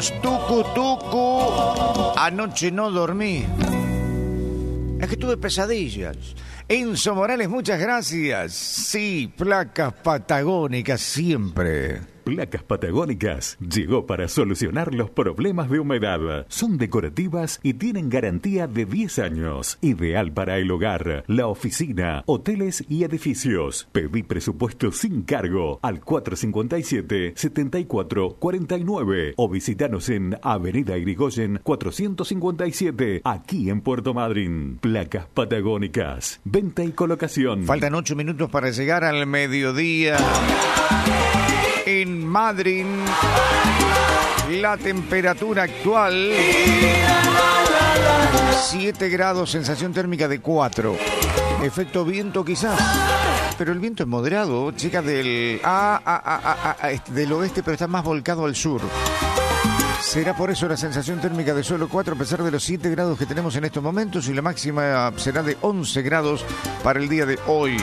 Vamos, tucu, tucu. Anoche no dormí. Es que tuve pesadillas. Enzo Morales, muchas gracias. Sí, placas patagónicas siempre. Placas Patagónicas llegó para solucionar los problemas de humedad. Son decorativas y tienen garantía de 10 años. Ideal para el hogar, la oficina, hoteles y edificios. Pedí presupuesto sin cargo al 457-7449 o visitanos en Avenida Irigoyen 457, aquí en Puerto Madryn. Placas Patagónicas, venta y colocación. Faltan 8 minutos para llegar al mediodía. En Madryn, la temperatura actual 7 grados, sensación térmica de 4. Efecto viento quizás, pero el viento es moderado, llega del oeste, pero está más volcado al sur. Será por eso la sensación térmica de solo 4 a pesar de los 7 grados que tenemos en estos momentos, y la máxima será de 11 grados para el día de hoy.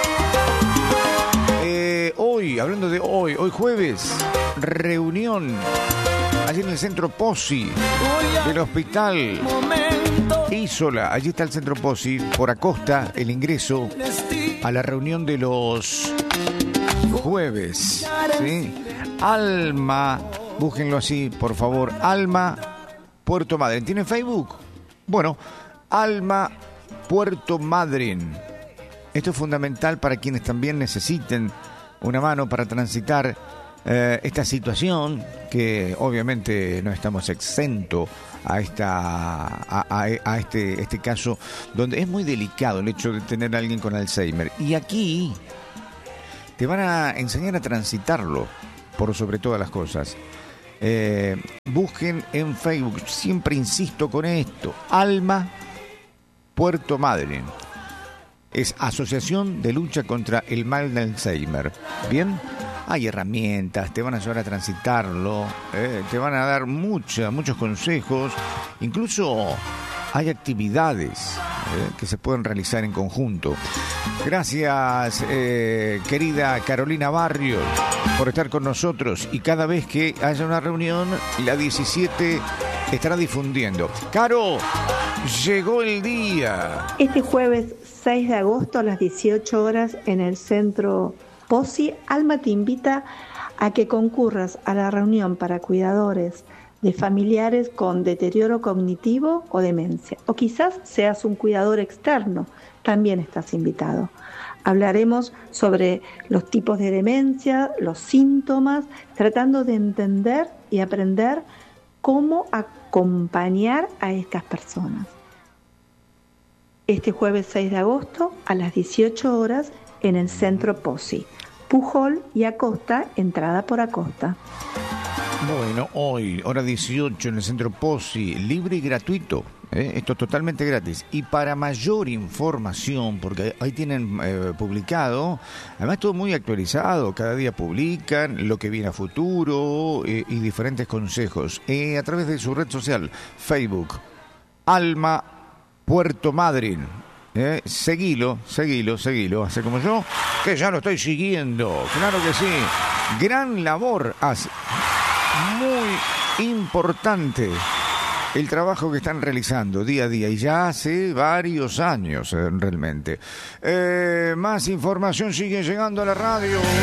Hablando de hoy jueves, reunión allí en el centro Pozzi del hospital Isola. Allí está el centro Pozzi, por Acosta, el ingreso a la reunión de los jueves, ¿sí? Alma, búsquenlo así, por favor, Alma Puerto Madryn. ¿Tienen Facebook? Bueno, Alma Puerto Madryn. Esto es fundamental para quienes también necesiten una mano para transitar esta situación, que obviamente no estamos exentos a este caso, donde es muy delicado el hecho de tener a alguien con Alzheimer. Y aquí te van a enseñar a transitarlo por sobre todas las cosas. Busquen en Facebook, siempre insisto con esto, Alma Puerto Madryn. Es Asociación de Lucha contra el Mal de Alzheimer. ¿Bien? Hay herramientas, te van a ayudar a transitarlo, te van a dar muchos consejos. Incluso hay actividades que se pueden realizar en conjunto. Gracias, querida Carolina Barrios, por estar con nosotros. Y cada vez que haya una reunión, la 17 estará difundiendo. Caro, llegó el día. Este jueves 6 de agosto a las 18 horas en el centro Pozzi, Alma te invita a que concurras a la reunión para cuidadores de familiares con deterioro cognitivo o demencia. O quizás seas un cuidador externo, también estás invitado. Hablaremos sobre los tipos de demencia, los síntomas, tratando de entender y aprender cómo acompañar a estas personas. Este jueves 6 de agosto a las 18 horas en el centro Pozzi, Pujol y Acosta, entrada por Acosta. Bueno, hoy, hora 18 en el centro Pozzi, libre y gratuito. Esto es totalmente gratis. Y para mayor información, porque ahí tienen publicado, además todo muy actualizado, cada día publican lo que viene a futuro y diferentes consejos. A través de su red social, Facebook, Alma Puerto Madryn. Seguilo, hace como yo, que ya lo estoy siguiendo. Claro que sí. Gran labor hace. Muy importante el trabajo que están realizando día a día, y ya hace varios años realmente. Más información sigue llegando a la radio.